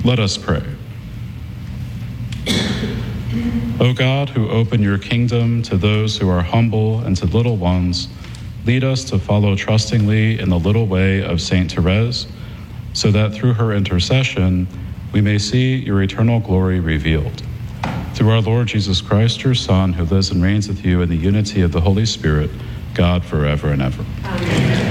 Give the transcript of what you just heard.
Let us pray. O God, who open your kingdom to those who are humble and to little ones, lead us to follow trustingly in the little way of Saint Therese, so that through her intercession we may see your eternal glory revealed. Through our Lord Jesus Christ, your Son, who lives and reigns with you in the unity of the Holy Spirit, God forever and ever. Amen.